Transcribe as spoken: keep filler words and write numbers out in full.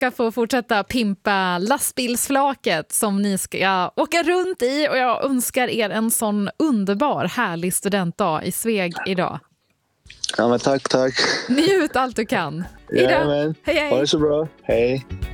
ska få fortsätta pimpa lastbilsflaket som ni ska åka runt i, och jag önskar er en sån underbar, härlig studentdag i Sveg idag. Ja, men tack, tack. Njut allt du kan. Ja, men. Hej, hej. Ha det så bra. Hej.